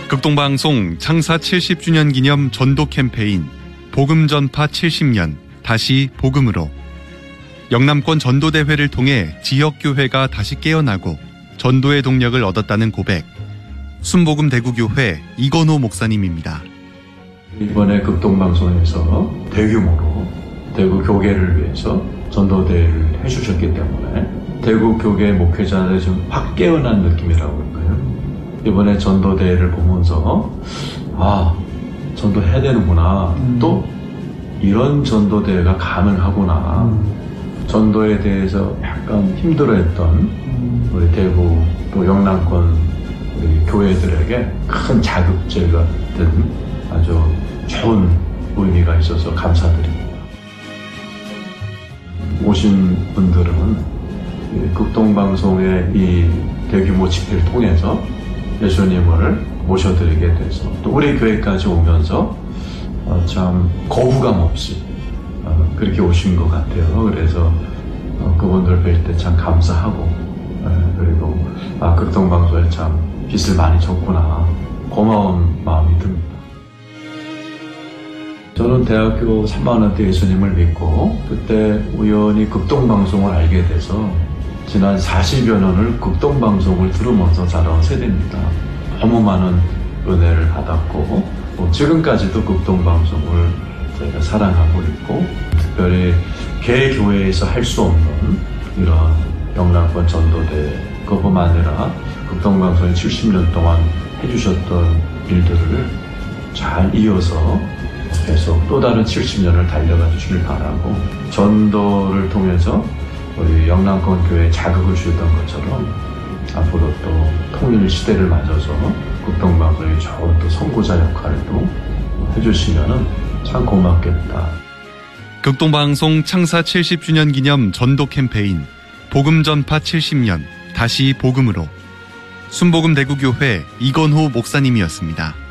극동방송 창사 70주년 기념 전도 캠페인 복음 전파 70년 다시 복음으로 영남권 전도대회를 통해 지역교회가 다시 깨어나고 전도의 동력을 얻었다는 고백, 순복음 대구교회 이건호 목사님입니다. 이번에 극동방송에서 대규모로 대구 교계를 위해서 전도대회를 해주셨기 때문에 대구 교계 목회자들이 좀 확 깨어난 느낌이라고 할까요? 이번에 전도대회를 보면서 전도해야 되는구나, 또 이런 전도대회가 가능하구나, 전도에 대해서 약간 힘들어했던 우리 대구 또 영남권 우리 교회들에게 큰 자극제가 된 아주 좋은 의미가 있어서 감사드립니다. 오신 분들은 극동방송의 이 대규모 집회를 통해서 예수님을 모셔드리게 돼서 또 우리 교회까지 오면서 참 거부감 없이 그렇게 오신 것 같아요. 그래서 그분들 뵐 때 참 감사하고, 그리고 극동방송에 참 빚을 많이 졌구나, 고마운 마음이 듭니다. 저는 대학교 3학년 때 예수님을 믿고 그때 우연히 극동방송을 알게 돼서 지난 40여 년을 극동방송을 들으면서 자라온 세대입니다. 너무 많은 은혜를 받았고 지금까지도 극동방송을 저희가 사랑하고 있고, 특별히 개교회에서 할 수 없는 이런 영남권 전도대, 그것뿐만 아니라 극동방송이 70년 동안 해주셨던 일들을 잘 이어서 계속 또 다른 70년을 달려가 주시길 바라고, 전도를 통해서 우리 영남권 교회에 자극을 주셨던 것처럼 앞으로 또 통일 시대를 맞아서 극동방송이 좋은 또 선구자 역할도 해주시면은 참 고맙겠다. 극동방송 창사 70주년 기념 전도 캠페인 복음 전파 70년 다시 복음으로 순복음 대구교회 이건호 목사님이었습니다.